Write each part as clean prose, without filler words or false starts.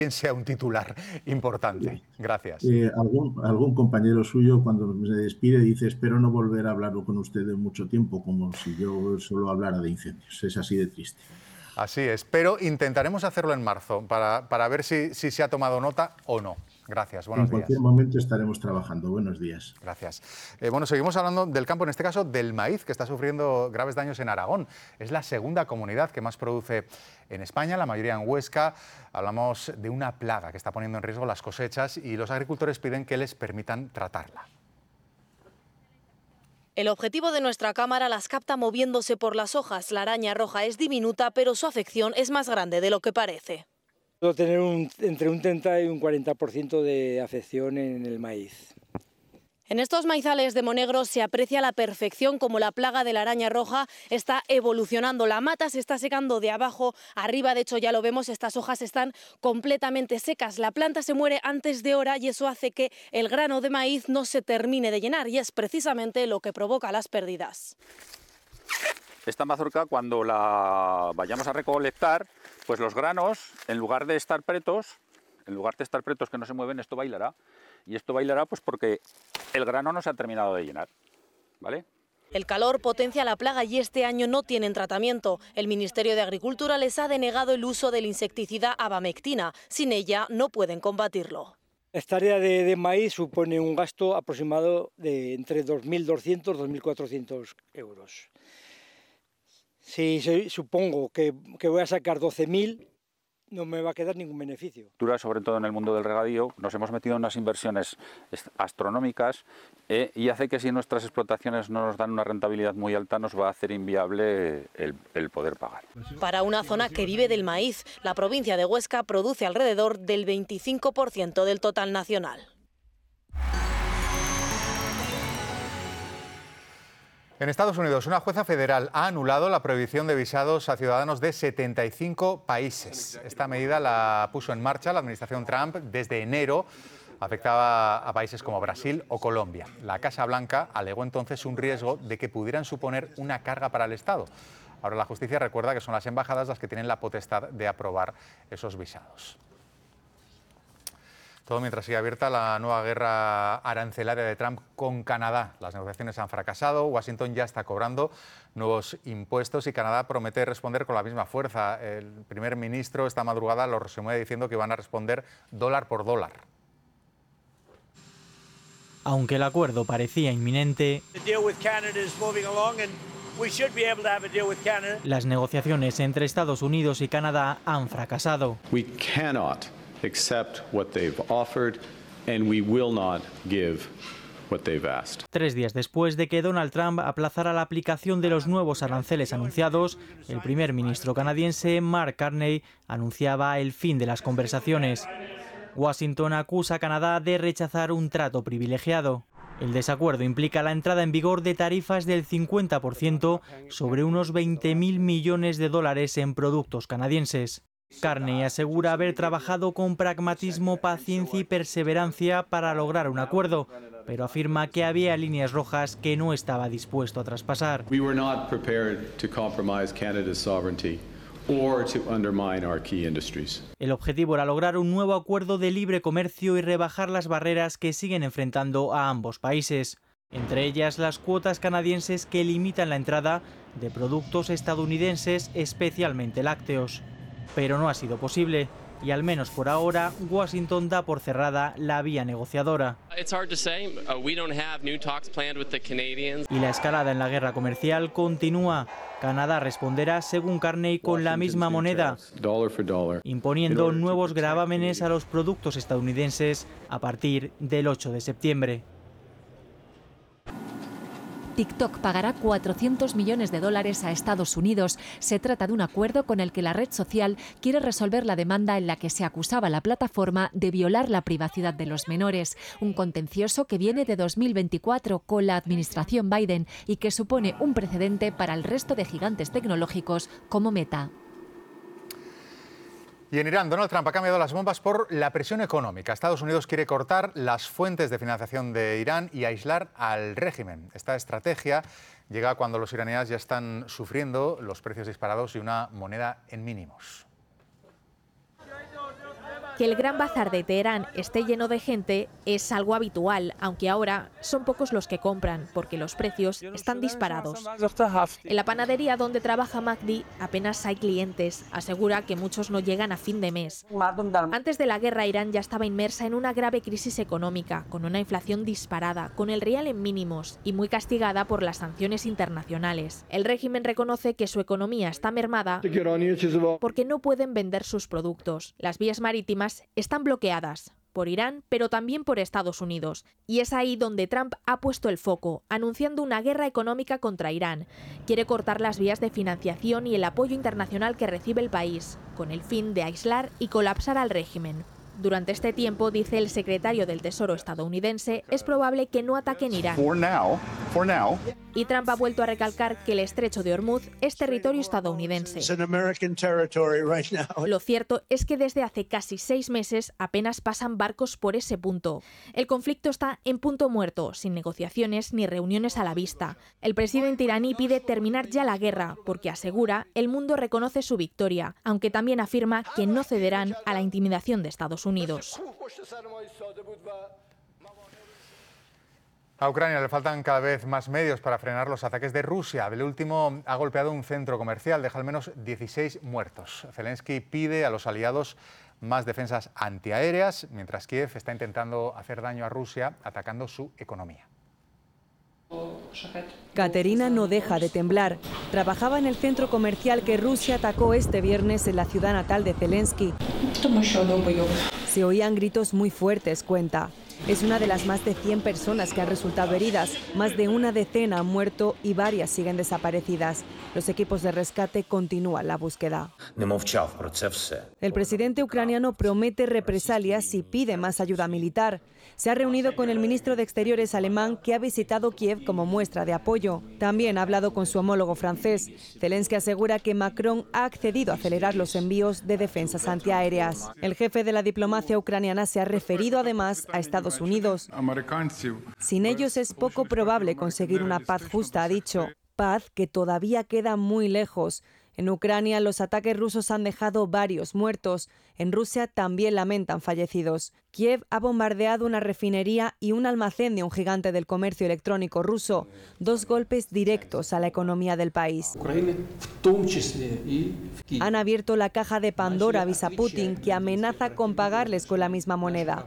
sea un titular importante. Gracias. Algún compañero suyo cuando se despide dice: espero no volver a hablar con usted en mucho tiempo, como si yo solo hablara de incendios. Es así de triste. Así es, pero intentaremos hacerlo en marzo para ver si se ha tomado nota o no. Gracias, En buenos cualquier días. momento estaremos trabajando. Buenos días. Gracias. Bueno, seguimos hablando del campo, en este caso del maíz, que está sufriendo graves daños en Aragón. Es la segunda comunidad que más produce en España, la mayoría en Huesca. Hablamos de una plaga que está poniendo en riesgo las cosechas y los agricultores piden que les permitan tratarla. El objetivo de nuestra cámara las capta moviéndose por las hojas. La araña roja es diminuta, pero su afección es más grande de lo que parece. Puedo tener entre un 30 y un 40% de afección en el maíz. En estos maizales de Monegros se aprecia a la perfección cómo la plaga de la araña roja está evolucionando. La mata se está secando de abajo arriba, de hecho ya lo vemos, estas hojas están completamente secas. La planta se muere antes de hora y eso hace que el grano de maíz no se termine de llenar y es precisamente lo que provoca las pérdidas. Esta mazorca, cuando la vayamos a recolectar, pues los granos, en lugar de estar pretos que no se mueven, esto bailará. Y esto bailará pues porque el grano no se ha terminado de llenar, ¿vale? El calor potencia la plaga y este año no tienen tratamiento. El Ministerio de Agricultura les ha denegado el uso del insecticida abamectina. Sin ella no pueden combatirlo. La hectárea de maíz supone un gasto aproximado de entre 2.200 y 2.400 euros. Si supongo que voy a sacar 12.000, no me va a quedar ningún beneficio. Sobre todo en el mundo del regadío, nos hemos metido en unas inversiones astronómicas y hace que si nuestras explotaciones no nos dan una rentabilidad muy alta, nos va a hacer inviable el poder pagar. Para una zona que vive del maíz, la provincia de Huesca produce alrededor del 25% del total nacional. En Estados Unidos, una jueza federal ha anulado la prohibición de visados a ciudadanos de 75 países. Esta medida la puso en marcha la administración Trump desde enero. Afectaba a países como Brasil o Colombia. La Casa Blanca alegó entonces un riesgo de que pudieran suponer una carga para el Estado. Ahora la justicia recuerda que son las embajadas las que tienen la potestad de aprobar esos visados. Todo mientras sigue abierta la nueva guerra arancelaria de Trump con Canadá. Las negociaciones han fracasado, Washington ya está cobrando nuevos impuestos y Canadá promete responder con la misma fuerza. El primer ministro esta madrugada lo resumió diciendo que van a responder dólar por dólar. Aunque el acuerdo parecía inminente, las negociaciones entre Estados Unidos y Canadá han fracasado. Accept what they've offered, and we will not give what they've asked. 3 días después de que Donald Trump aplazara la aplicación de los nuevos aranceles anunciados, el primer ministro canadiense Mark Carney anunciaba el fin de las conversaciones. Washington acusa a Canadá de rechazar un trato privilegiado. El desacuerdo implica la entrada en vigor de tarifas del 50% sobre unos 20.000 millones de dólares en productos canadienses. Carney asegura haber trabajado con pragmatismo, paciencia y perseverancia para lograr un acuerdo, pero afirma que había líneas rojas que no estaba dispuesto a traspasar. We were not prepared to compromise Canada's sovereignty or to undermine our key industries. El objetivo era lograr un nuevo acuerdo de libre comercio y rebajar las barreras que siguen enfrentando a ambos países, entre ellas las cuotas canadienses que limitan la entrada de productos estadounidenses, especialmente lácteos. Pero no ha sido posible y, al menos por ahora, Washington da por cerrada la vía negociadora. Y la escalada en la guerra comercial continúa. Canadá responderá, según Carney, con la misma moneda, imponiendo nuevos gravámenes a los productos estadounidenses a partir del 8 de septiembre. TikTok pagará $400 millones a Estados Unidos. Se trata de un acuerdo con el que la red social quiere resolver la demanda en la que se acusaba a la plataforma de violar la privacidad de los menores. Un contencioso que viene de 2024 con la administración Biden y que supone un precedente para el resto de gigantes tecnológicos como Meta. Y en Irán, Donald Trump ha cambiado las bombas por la presión económica. Estados Unidos quiere cortar las fuentes de financiación de Irán y aislar al régimen. Esta estrategia llega cuando los iraníes ya están sufriendo los precios disparados y una moneda en mínimos. Que el Gran Bazar de Teherán esté lleno de gente es algo habitual, aunque ahora son pocos los que compran, porque los precios están disparados. En la panadería donde trabaja Magdi apenas hay clientes. Asegura que muchos no llegan a fin de mes. Antes de la guerra, Irán ya estaba inmersa en una grave crisis económica, con una inflación disparada, con el rial en mínimos y muy castigada por las sanciones internacionales. El régimen reconoce que su economía está mermada porque no pueden vender sus productos. Las vías marítimas están bloqueadas por Irán, pero también por Estados Unidos. Y es ahí donde Trump ha puesto el foco, anunciando una guerra económica contra Irán. Quiere cortar las vías de financiación y el apoyo internacional que recibe el país, con el fin de aislar y colapsar al régimen. Durante este tiempo, dice el secretario del Tesoro estadounidense, es probable que no ataquen Irán. Y Trump ha vuelto a recalcar que el estrecho de Hormuz es territorio estadounidense. Lo cierto es que desde hace casi 6 meses apenas pasan barcos por ese punto. El conflicto está en punto muerto, sin negociaciones ni reuniones a la vista. El presidente iraní pide terminar ya la guerra, porque asegura el mundo reconoce su victoria, aunque también afirma que no cederán a la intimidación de Estados Unidos. A Ucrania le faltan cada vez más medios para frenar los ataques de Rusia. El último ha golpeado un centro comercial, deja al menos 16 muertos. Zelensky pide a los aliados más defensas antiaéreas, mientras Kiev está intentando hacer daño a Rusia atacando su economía. Katerina no deja de temblar. Trabajaba en el centro comercial que Rusia atacó este viernes en la ciudad natal de Zelensky. Se oían gritos muy fuertes, cuenta. Es una de las más de 100 personas que han resultado heridas. Más de una decena han muerto y varias siguen desaparecidas. Los equipos de rescate continúan la búsqueda. El presidente ucraniano promete represalias y pide más ayuda militar. Se ha reunido con el ministro de Exteriores alemán, que ha visitado Kiev como muestra de apoyo. También ha hablado con su homólogo francés. Zelensky asegura que Macron ha accedido a acelerar los envíos de defensas antiaéreas. El jefe de la diplomacia ucraniana se ha referido además a Estados Unidos. Sin ellos es poco probable conseguir una paz justa, ha dicho. Paz que todavía queda muy lejos. En Ucrania los ataques rusos han dejado varios muertos. En Rusia también lamentan fallecidos. Kiev ha bombardeado una refinería y un almacén de un gigante del comercio electrónico ruso. 2 golpes directos a la economía del país. Han abierto la caja de Pandora, avisa Putin, que amenaza con pagarles con la misma moneda.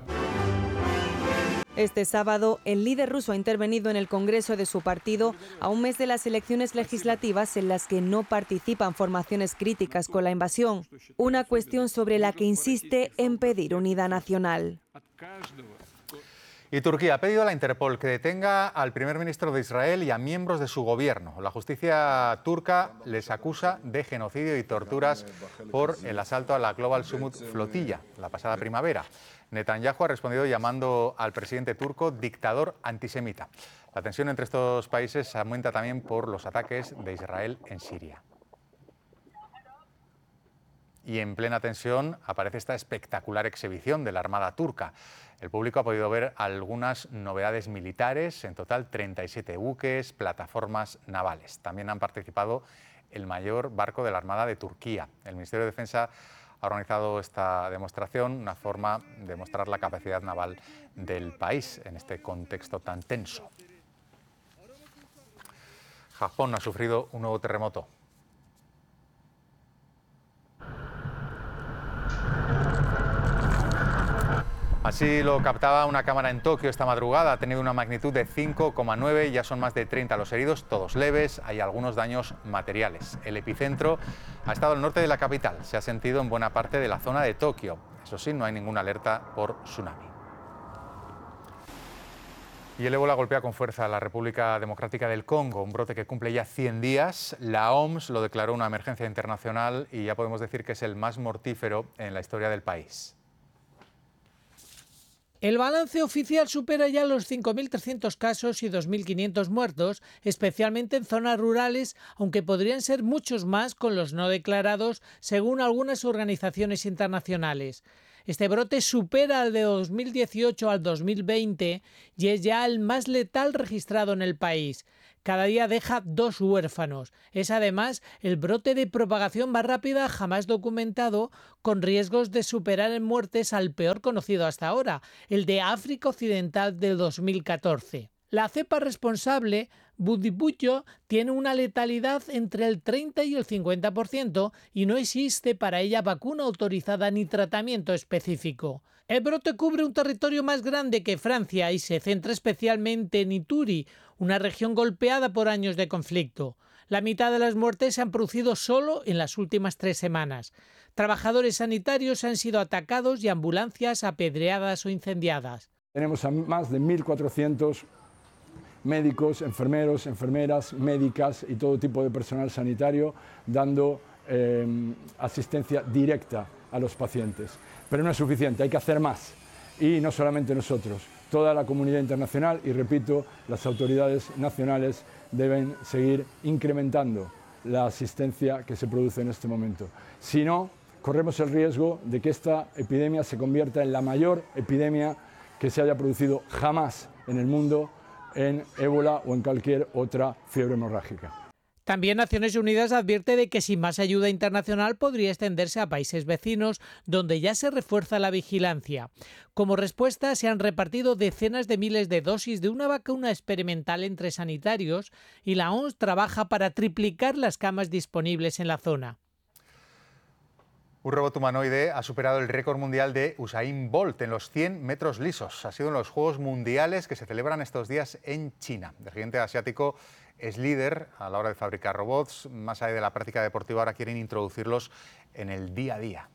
Este sábado, el líder ruso ha intervenido en el Congreso de su partido a un mes de las elecciones legislativas en las que no participan formaciones críticas con la invasión, una cuestión sobre la que insiste en pedir unidad nacional. Y Turquía ha pedido a la Interpol que detenga al primer ministro de Israel y a miembros de su gobierno. La justicia turca les acusa de genocidio y torturas por el asalto a la Global Summit Flotilla la pasada primavera. Netanyahu ha respondido llamando al presidente turco dictador antisemita. La tensión entre estos países aumenta también por los ataques de Israel en Siria. Y en plena tensión aparece esta espectacular exhibición de la Armada turca. El público ha podido ver algunas novedades militares, en total 37 buques, plataformas navales. También han participado el mayor barco de la Armada de Turquía. El Ministerio de Defensa ha organizado esta demostración, una forma de mostrar la capacidad naval del país en este contexto tan tenso. Japón ha sufrido un nuevo terremoto. Así lo captaba una cámara en Tokio esta madrugada. Ha tenido una magnitud de 5,9, ya son más de 30 los heridos, todos leves, hay algunos daños materiales. El epicentro ha estado al norte de la capital, se ha sentido en buena parte de la zona de Tokio. Eso sí, no hay ninguna alerta por tsunami. Y el ébola golpea con fuerza a la República Democrática del Congo, un brote que cumple ya 100 días. La OMS lo declaró una emergencia internacional y ya podemos decir que es el más mortífero en la historia del país. El balance oficial supera ya los 5.300 casos y 2.500 muertos, especialmente en zonas rurales, aunque podrían ser muchos más con los no declarados, según algunas organizaciones internacionales. Este brote supera al de 2018 al 2020 y es ya el más letal registrado en el país. Cada día deja 2 huérfanos. Es además el brote de propagación más rápida jamás documentado, con riesgos de superar en muertes al peor conocido hasta ahora, el de África Occidental del 2014. La cepa responsable, Bundibugyo, tiene una letalidad entre el 30 y el 50% y no existe para ella vacuna autorizada ni tratamiento específico. El brote cubre un territorio más grande que Francia y se centra especialmente en Ituri, una región golpeada por años de conflicto. La mitad de las muertes se han producido solo en las últimas 3 semanas. Trabajadores sanitarios han sido atacados y ambulancias apedreadas o incendiadas. Tenemos a más de 1.400 médicos, enfermeros, enfermeras, médicas y todo tipo de personal sanitario dando asistencia directa a los pacientes. Pero no es suficiente, hay que hacer más. Y no solamente nosotros, toda la comunidad internacional y, repito, las autoridades nacionales deben seguir incrementando la asistencia que se produce en este momento. Si no, corremos el riesgo de que esta epidemia se convierta en la mayor epidemia que se haya producido jamás en el mundo en ébola o en cualquier otra fiebre hemorrágica. También Naciones Unidas advierte de que sin más ayuda internacional podría extenderse a países vecinos, donde ya se refuerza la vigilancia. Como respuesta, se han repartido decenas de miles de dosis de una vacuna experimental entre sanitarios y la OMS trabaja para triplicar las camas disponibles en la zona. Un robot humanoide ha superado el récord mundial de Usain Bolt en los 100 metros lisos. Ha sido en los Juegos Mundiales que se celebran estos días en China. El gigante asiático es líder a la hora de fabricar robots. Más allá de la práctica deportiva, ahora quieren introducirlos en el día a día.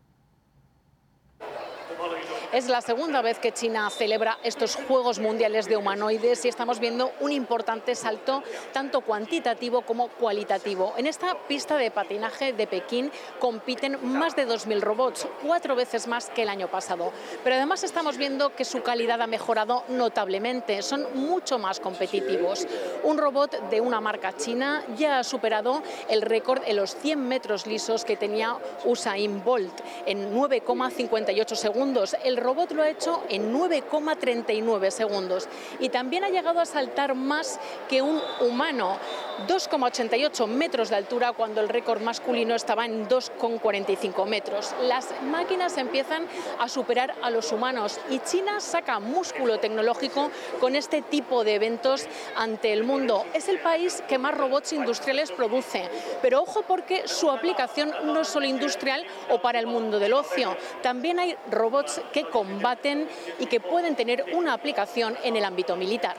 Es la segunda vez que China celebra estos Juegos Mundiales de Humanoides y estamos viendo un importante salto tanto cuantitativo como cualitativo. En esta pista de patinaje de Pekín compiten más de 2.000 robots, 4 veces más que el año pasado. Pero además estamos viendo que su calidad ha mejorado notablemente, son mucho más competitivos. Un robot de una marca china ya ha superado el récord en los 100 metros lisos que tenía Usain Bolt en 9,58 segundos. El robot lo ha hecho en 9,39 segundos y también ha llegado a saltar más que un humano, 2,88 metros de altura cuando el récord masculino estaba en 2,45 metros. Las máquinas empiezan a superar a los humanos y China saca músculo tecnológico con este tipo de eventos ante el mundo. Es el país que más robots industriales produce, pero ojo porque su aplicación no es solo industrial o para el mundo del ocio, también hay robots que combaten y que pueden tener una aplicación en el ámbito militar.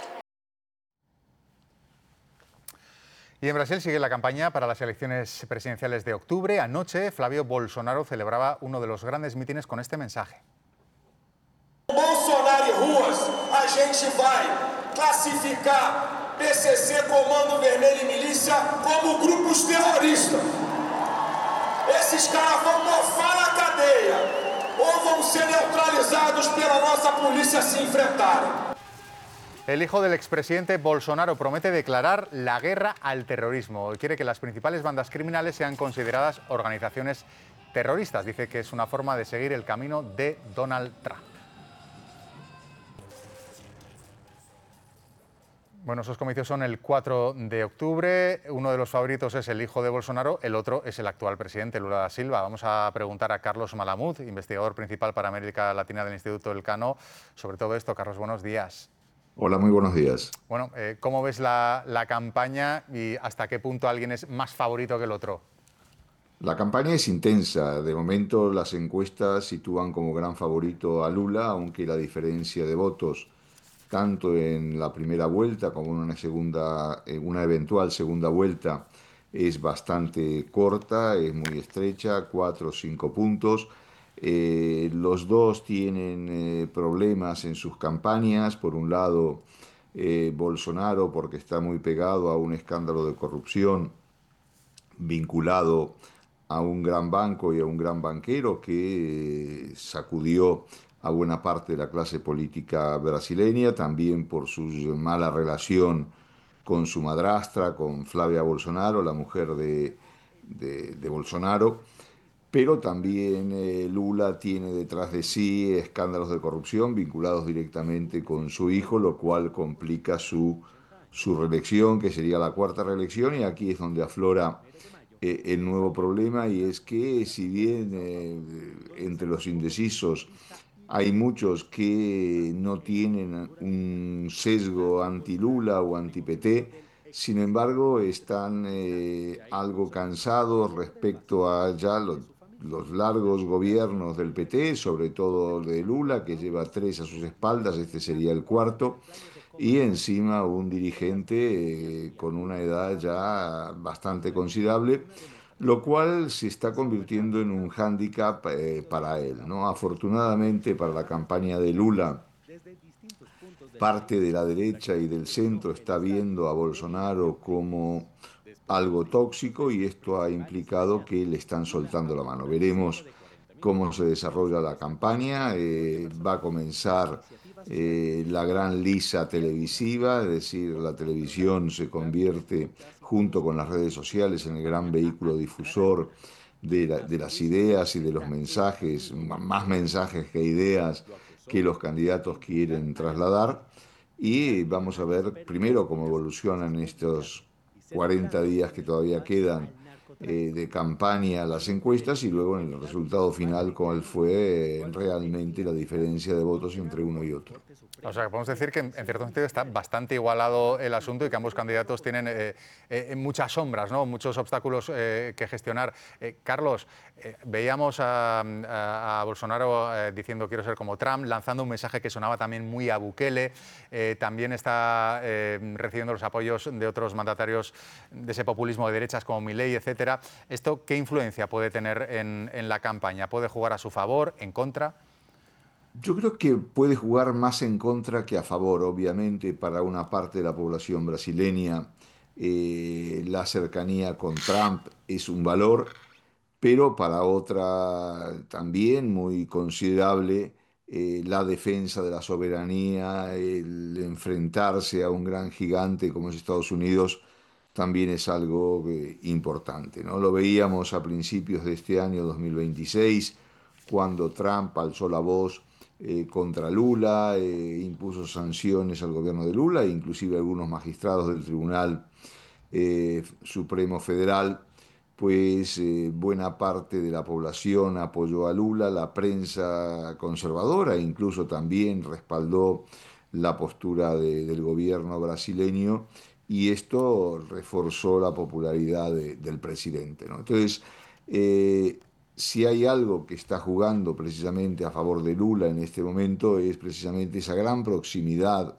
Y en Brasil sigue la campaña para las elecciones presidenciales de octubre. Anoche, Flávio Bolsonaro celebraba uno de los grandes mítines con este mensaje. Bolsonaro e ruas, a gente vai clasificar PCC, Comando Vermelho e Milícia como grupos terroristas. Esses caras vão mofar na cadeia. O vão ser neutralizados pela nossa polícia se enfrentarem. El hijo del expresidente Bolsonaro promete declarar la guerra al terrorismo y quiere que las principales bandas criminales sean consideradas organizaciones terroristas. Dice que es una forma de seguir el camino de Donald Trump. Bueno, esos comicios son el 4 de octubre. Uno de los favoritos es el hijo de Bolsonaro, el otro es el actual presidente, Lula da Silva. Vamos a preguntar a Carlos Malamud, investigador principal para América Latina del Instituto Elcano, sobre todo esto. Carlos, buenos días. Hola, muy buenos días. Bueno, ¿cómo ves la campaña y hasta qué punto alguien es más favorito que el otro? La campaña es intensa. De momento las encuestas sitúan como gran favorito a Lula, aunque la diferencia de votos tanto en la primera vuelta como en una eventual segunda vuelta es bastante corta, es muy estrecha, 4 o 5 puntos. Los dos tienen problemas en sus campañas. Por un lado, Bolsonaro, porque está muy pegado a un escándalo de corrupción vinculado a un gran banco y a un gran banquero que sacudió a buena parte de la clase política brasileña, también por su mala relación con su madrastra, con Flavia Bolsonaro, la mujer de Bolsonaro. pero también Lula tiene detrás de sí escándalos de corrupción vinculados directamente con su hijo, lo cual complica su reelección, que sería la cuarta reelección, y aquí es donde aflora el nuevo problema, y es que si bien entre los indecisos hay muchos que no tienen un sesgo anti-Lula o anti-PT, sin embargo están algo cansados respecto a ya los largos gobiernos del PT, sobre todo de Lula, que lleva 3 a sus espaldas, este sería el cuarto, y encima un dirigente con una edad ya bastante considerable, lo cual se está convirtiendo en un hándicap para él, ¿no? Afortunadamente para la campaña de Lula, parte de la derecha y del centro está viendo a Bolsonaro como algo tóxico, y esto ha implicado que le están soltando la mano. Veremos cómo se desarrolla la campaña. Va a comenzar la gran lisa televisiva, es decir, la televisión se convierte junto con las redes sociales en el gran vehículo difusor de las ideas y de los mensajes, más mensajes que ideas que los candidatos quieren trasladar, y vamos a ver primero cómo evolucionan estos 40 días que todavía quedan de campaña las encuestas, y luego en el resultado final cuál fue realmente la diferencia de votos entre uno y otro. O sea, que podemos decir que en cierto sentido está bastante igualado el asunto y que ambos candidatos tienen muchas sombras, ¿no? Muchos obstáculos que gestionar. Carlos, veíamos a Bolsonaro diciendo quiero ser como Trump, lanzando un mensaje que sonaba también muy a Bukele. También está recibiendo los apoyos de otros mandatarios de ese populismo de derechas como Milei, etcétera. ¿Esto qué influencia puede tener en la campaña? ¿Puede jugar a su favor, en contra? Yo creo que puede jugar más en contra que a favor. Obviamente, para una parte de la población brasileña la cercanía con Trump es un valor, pero para otra también muy considerable la defensa de la soberanía, el enfrentarse a un gran gigante como es Estados Unidos, también es algo importante, ¿no? Lo veíamos a principios de este año 2026, cuando Trump alzó la voz contra Lula, impuso sanciones al gobierno de Lula, inclusive algunos magistrados del Tribunal Supremo Federal, pues buena parte de la población apoyó a Lula, la prensa conservadora incluso también respaldó la postura del gobierno brasileño, y esto reforzó la popularidad del presidente, ¿no? Entonces, si hay algo que está jugando precisamente a favor de Lula en este momento, es precisamente esa gran proximidad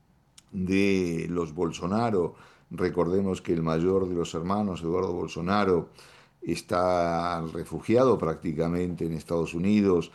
de los Bolsonaro. Recordemos que el mayor de los hermanos, Eduardo Bolsonaro, está refugiado prácticamente en Estados Unidos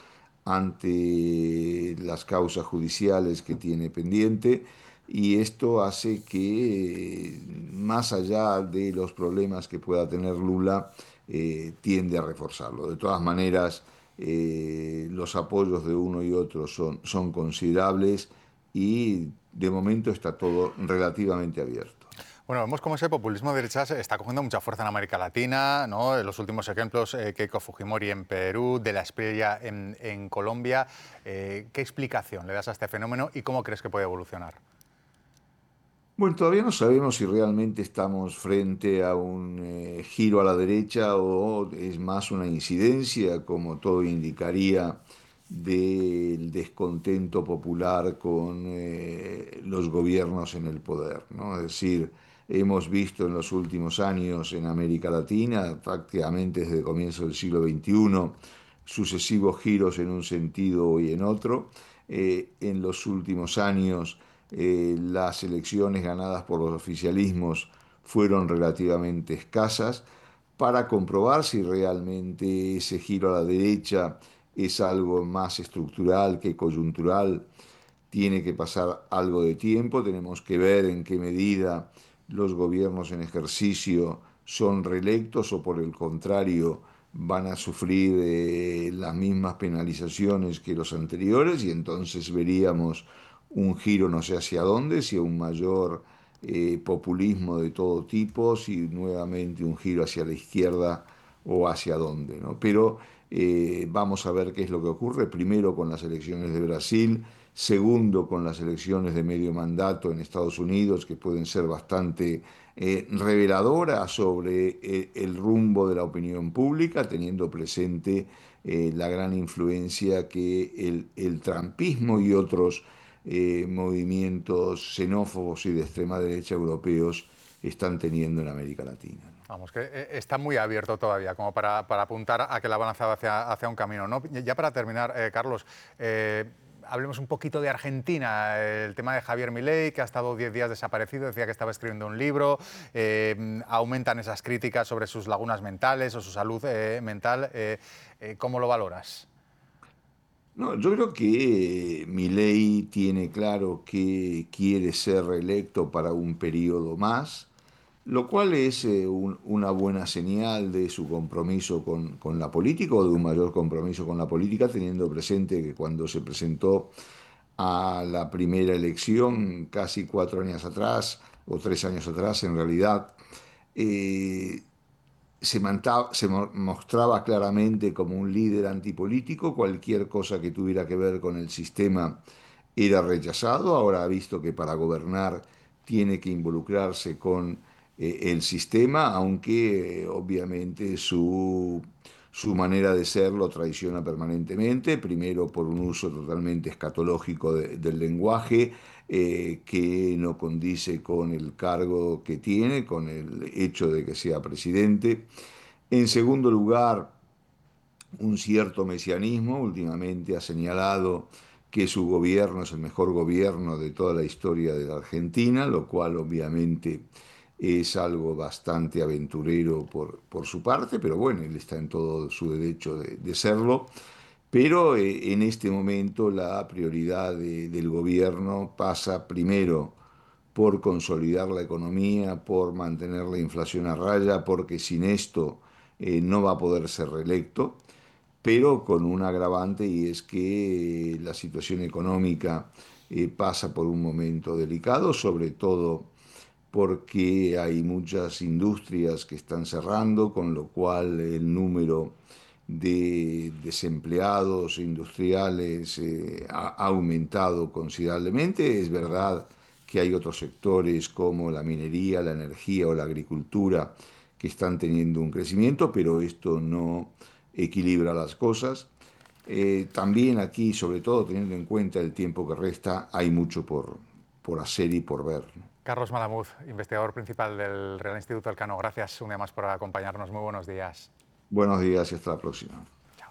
ante las causas judiciales que tiene pendiente, y esto hace que, más allá de los problemas que pueda tener Lula, tiende a reforzarlo. De todas maneras, los apoyos de uno y otro son considerables, y de momento está todo relativamente abierto. Bueno, vemos cómo ese populismo de derechas está cogiendo mucha fuerza en América Latina, ¿no? Los últimos ejemplos, Keiko Fujimori en Perú, De la Espriella en Colombia. ¿Qué explicación le das a este fenómeno y cómo crees que puede evolucionar? Bueno, todavía no sabemos si realmente estamos frente a un giro a la derecha o es más una incidencia, como todo indicaría, del descontento popular con los gobiernos en el poder, ¿no? Es decir, hemos visto en los últimos años en América Latina, prácticamente desde el comienzo del siglo XXI, sucesivos giros en un sentido y en otro. En los últimos años, las elecciones ganadas por los oficialismos fueron relativamente escasas. Para comprobar si realmente ese giro a la derecha es algo más estructural que coyuntural, tiene que pasar algo de tiempo. Tenemos que ver en qué medida los gobiernos en ejercicio son reelectos o, por el contrario, van a sufrir las mismas penalizaciones que los anteriores, y entonces veríamos un giro no sé hacia dónde, si un mayor populismo de todo tipo, si nuevamente un giro hacia la izquierda o hacia dónde, ¿no? Pero vamos a ver qué es lo que ocurre, primero con las elecciones de Brasil, segundo con las elecciones de medio mandato en Estados Unidos, que pueden ser bastante reveladoras sobre el rumbo de la opinión pública, teniendo presente la gran influencia que el trumpismo y otros movimientos xenófobos y de extrema derecha europeos están teniendo en América Latina. Vamos, que está muy abierto todavía como para apuntar a que la balanza va hacia un camino, ¿no? Ya para terminar, Carlos, hablemos un poquito de Argentina, el tema de Javier Milei, que ha estado 10 días desaparecido, decía que estaba escribiendo un libro, aumentan esas críticas sobre sus lagunas mentales o su salud mental. ¿Cómo lo valoras? No, yo creo que Milei tiene claro que quiere ser reelecto para un periodo más, lo cual es una buena señal de su compromiso con la política o de un mayor compromiso con la política, teniendo presente que cuando se presentó a la primera elección, casi 4 años atrás, o 3 años atrás en realidad, se mostraba claramente como un líder antipolítico, cualquier cosa que tuviera que ver con el sistema era rechazado, ahora ha visto que para gobernar tiene que involucrarse con el sistema, aunque obviamente su manera de ser lo traiciona permanentemente, primero por un uso totalmente escatológico del lenguaje, que no condice con el cargo que tiene, con el hecho de que sea presidente. En segundo lugar, un cierto mesianismo. Últimamente ha señalado que su gobierno es el mejor gobierno de toda la historia de la Argentina, lo cual obviamente es algo bastante aventurero por su parte, pero bueno, él está en todo su derecho de serlo. Pero en este momento la prioridad del gobierno pasa primero por consolidar la economía, por mantener la inflación a raya, porque sin esto no va a poder ser reelecto, pero con un agravante, y es que la situación económica pasa por un momento delicado, sobre todo porque hay muchas industrias que están cerrando, con lo cual el número de desempleados industriales ha aumentado considerablemente. Es verdad que hay otros sectores como la minería, la energía o la agricultura que están teniendo un crecimiento, pero esto no equilibra las cosas. También aquí, sobre todo teniendo en cuenta el tiempo que resta, hay mucho por hacer y por ver. Carlos Malamud, investigador principal del Real Instituto Elcano, gracias un día más por acompañarnos. Muy buenos días. Buenos días y hasta la próxima. Chao.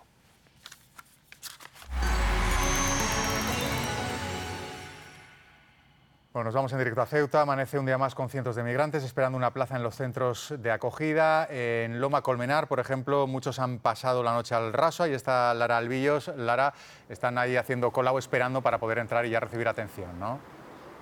Bueno, nos vamos en directo a Ceuta. Amanece un día más con cientos de migrantes esperando una plaza en los centros de acogida. En Loma Colmenar, por ejemplo, muchos han pasado la noche al raso. Ahí está Lara Albillos. Lara, están ahí haciendo cola o esperando para poder entrar y ya recibir atención, ¿no?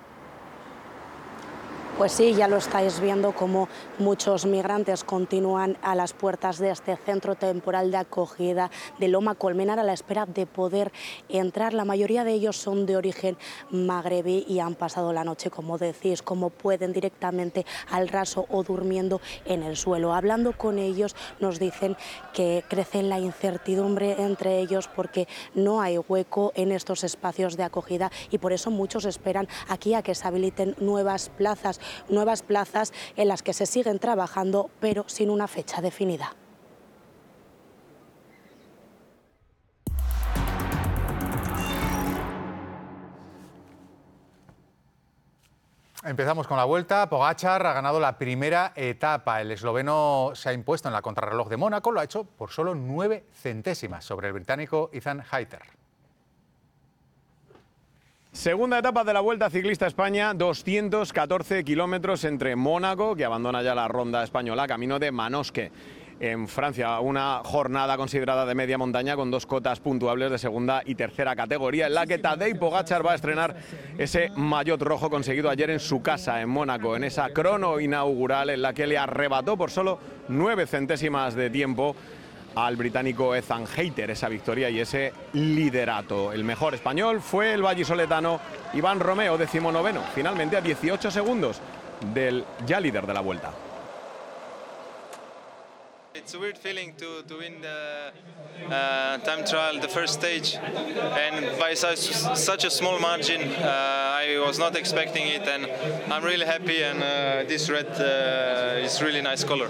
Pues sí, ya lo estáis viendo como muchos migrantes continúan a las puertas de este centro temporal de acogida de Loma Colmenar a la espera de poder entrar. La mayoría de ellos son de origen magrebí y han pasado la noche, como decís, como pueden, directamente al raso o durmiendo en el suelo. Hablando con ellos nos dicen que crece la incertidumbre entre ellos porque no hay hueco en estos espacios de acogida y por eso muchos esperan aquí a que se habiliten nuevas plazas en las que se siguen trabajando, pero sin una fecha definida. Empezamos con la Vuelta. Pogačar ha ganado la primera etapa. El esloveno se ha impuesto en la contrarreloj de Mónaco, lo ha hecho por solo 9 centésimas sobre el británico Ethan Hayter. Segunda etapa de la Vuelta Ciclista a España, 214 kilómetros entre Mónaco, que abandona ya la ronda española, camino de Manosque, en Francia. Una jornada considerada de media montaña con 2 cotas puntuables de segunda y tercera categoría, en la que Tadej Pogačar va a estrenar ese maillot rojo conseguido ayer en su casa, en Mónaco, en esa crono inaugural en la que le arrebató por solo 9 centésimas de tiempo al británico Ethan Hayter esa victoria y ese liderato. El mejor español fue el vallisoletano Iván Romeo, 19º, finalmente a 18 segundos del ya líder de la Vuelta. It's a weird feeling to win the time trial, the first stage, and by such a small margin. I was not expecting it, and I'm really happy. And this red is really nice color.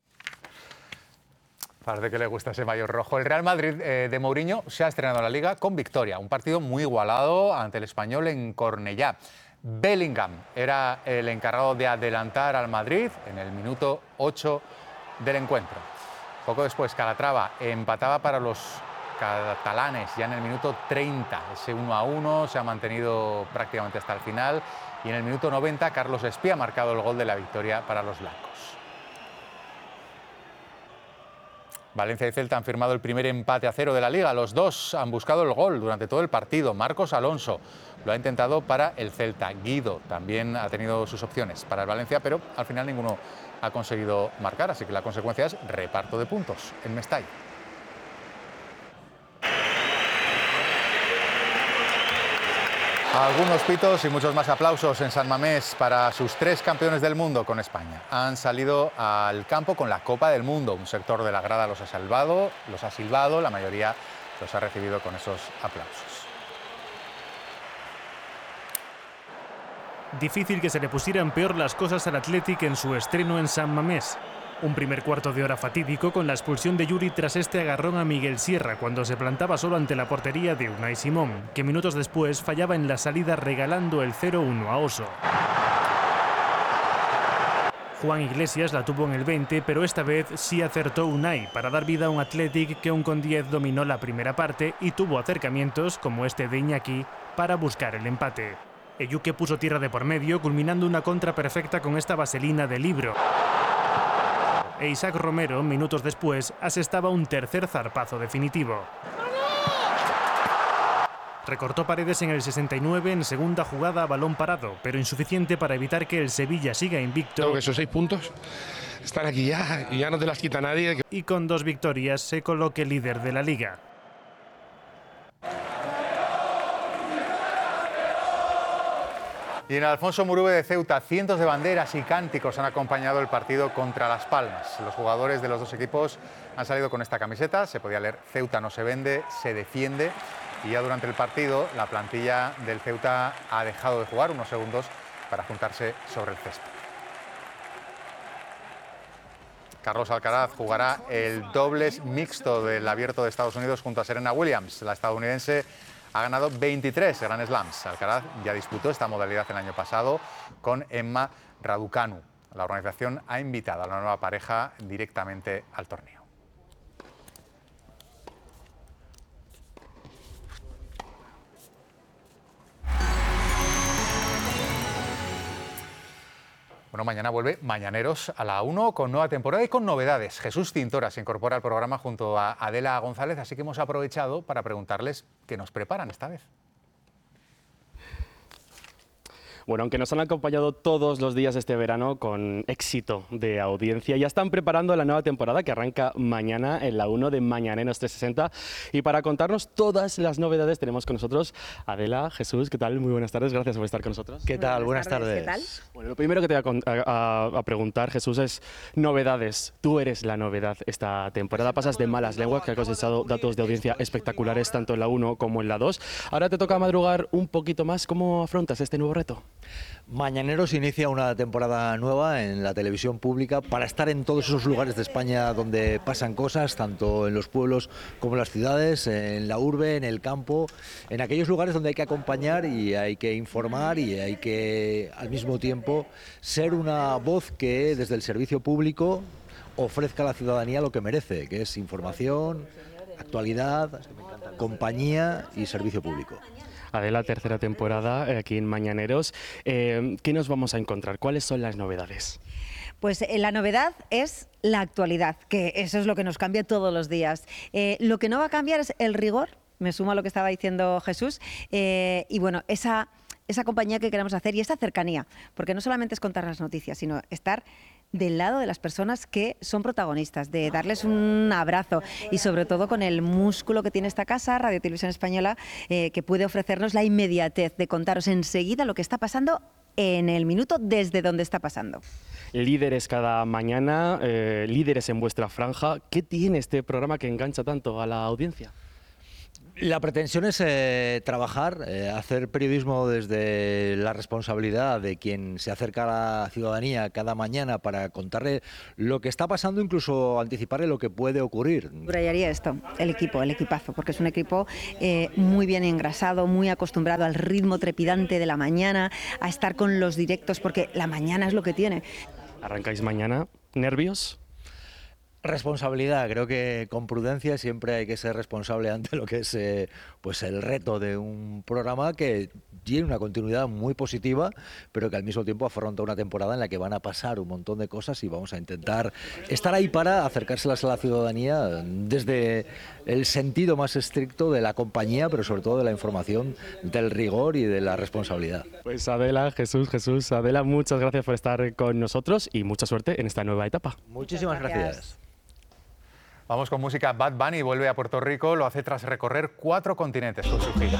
Parece que le gusta ese maillot rojo. El Real Madrid de Mourinho se ha estrenado en la Liga con victoria. Un partido muy igualado ante el Español en Cornellá. Bellingham era el encargado de adelantar al Madrid en el minuto 8 del encuentro. Poco después, Calatrava empataba para los catalanes ya en el minuto 30. Ese 1-1 se ha mantenido prácticamente hasta el final. Y en el minuto 90, Carlos Espí ha marcado el gol de la victoria para los blancos. Valencia y Celta han firmado el primer empate a 0 de la Liga. Los dos han buscado el gol durante todo el partido. Marcos Alonso lo ha intentado para el Celta. Guido también ha tenido sus opciones para el Valencia, pero al final ninguno ha conseguido marcar. Así que la consecuencia es reparto de puntos en Mestalla. Algunos pitos y muchos más aplausos en San Mamés para sus 3 campeones del mundo con España. Han salido al campo con la Copa del Mundo. Un sector de la grada los ha silbado, la mayoría los ha recibido con esos aplausos. Difícil que se le pusieran peor las cosas al Athletic en su estreno en San Mamés. Un primer cuarto de hora fatídico con la expulsión de Yuri tras este agarrón a Miguel Sierra cuando se plantaba solo ante la portería de Unai Simón, que minutos después fallaba en la salida regalando el 0-1 a Oso. Juan Iglesias la tuvo en el 20, pero esta vez sí acertó Unai para dar vida a un Athletic que un con 10 dominó la primera parte y tuvo acercamientos, como este de Iñaki, para buscar el empate. Eyuke puso tierra de por medio, culminando una contra perfecta con esta vaselina de Libro. E Isaac Romero, minutos después, asestaba un tercer zarpazo definitivo. Recortó Paredes en el 69 en segunda jugada a balón parado, pero insuficiente para evitar que el Sevilla siga invicto. Creo que esos 6 puntos están aquí ya y ya no te las quita nadie. Y con 2 victorias se coloque líder de la Liga. Y en Alfonso Murube de Ceuta, cientos de banderas y cánticos han acompañado el partido contra Las Palmas. Los jugadores de los dos equipos han salido con esta camiseta, se podía leer: Ceuta no se vende, se defiende. Y ya durante el partido, la plantilla del Ceuta ha dejado de jugar unos segundos para juntarse sobre el césped. Carlos Alcaraz jugará el dobles mixto del Abierto de Estados Unidos junto a Serena Williams. La estadounidense ha ganado 23 Grand Slams. Alcaraz ya disputó esta modalidad el año pasado con Emma Raducanu. La organización ha invitado a la nueva pareja directamente al torneo. Bueno, mañana vuelve Mañaneros a la 1 con nueva temporada y con novedades. Jesús Cintora se incorpora al programa junto a Adela González, así que hemos aprovechado para preguntarles qué nos preparan esta vez. Bueno, aunque nos han acompañado todos los días este verano con éxito de audiencia, ya están preparando la nueva temporada que arranca mañana en la 1 de Mañaneros 360. Y para contarnos todas las novedades tenemos con nosotros Adela, Jesús, ¿qué tal? Muy buenas tardes, gracias por estar con nosotros. ¿Qué tal? Buenas tardes. ¿Qué tal? Bueno, lo primero que te voy a preguntar, Jesús, es novedades. Tú eres la novedad esta temporada. Pasas de malas lenguas, que ha cosechado datos de audiencia espectaculares tanto en la 1 como en la 2. Ahora te toca madrugar un poquito más. ¿Cómo afrontas este nuevo reto? Mañaneros inicia una temporada nueva en la televisión pública para estar en todos esos lugares de España donde pasan cosas, tanto en los pueblos como en las ciudades, en la urbe, en el campo, en aquellos lugares donde hay que acompañar y hay que informar y hay que, al mismo tiempo, ser una voz que desde el servicio público ofrezca a la ciudadanía lo que merece, que es información, actualidad, compañía y servicio público. Adela, tercera temporada aquí en Mañaneros. ¿Qué nos vamos a encontrar? ¿Cuáles son las novedades? Pues la novedad es la actualidad, que eso es lo que nos cambia todos los días. Lo que no va a cambiar es el rigor, me sumo a lo que estaba diciendo Jesús, y bueno, esa compañía que queremos hacer y esa cercanía, porque no solamente es contar las noticias, sino estar del lado de las personas que son protagonistas, de darles un abrazo y sobre todo con el músculo que tiene esta casa, Radio Televisión Española, que puede ofrecernos la inmediatez de contaros enseguida lo que está pasando en el minuto desde donde está pasando. Líderes cada mañana, líderes en vuestra franja. ¿Qué tiene este programa que engancha tanto a la audiencia? La pretensión es trabajar, hacer periodismo desde la responsabilidad de quien se acerca a la ciudadanía cada mañana para contarle lo que está pasando, incluso anticiparle lo que puede ocurrir. Subrayaría esto, el equipazo, porque es un equipo muy bien engrasado, muy acostumbrado al ritmo trepidante de la mañana, a estar con los directos, porque la mañana es lo que tiene. ¿Arrancáis mañana? ¿Nervios? Responsabilidad, creo que con prudencia siempre hay que ser responsable ante lo que es pues el reto de un programa que tiene una continuidad muy positiva, pero que al mismo tiempo afronta una temporada en la que van a pasar un montón de cosas y vamos a intentar estar ahí para acercárselas a la ciudadanía desde el sentido más estricto de la compañía, pero sobre todo de la información, del rigor y de la responsabilidad. Pues Adela, Jesús, Adela, muchas gracias por estar con nosotros y mucha suerte en esta nueva etapa. Muchísimas gracias. Vamos con música. Bad Bunny vuelve a Puerto Rico, lo hace tras recorrer 4 continentes con su gira.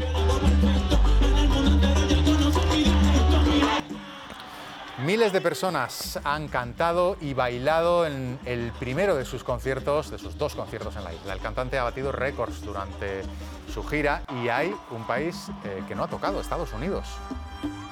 Miles de personas han cantado y bailado en el primero de sus conciertos, de sus 2 conciertos en la isla. El cantante ha batido récords durante su gira y hay un país que no ha tocado, Estados Unidos.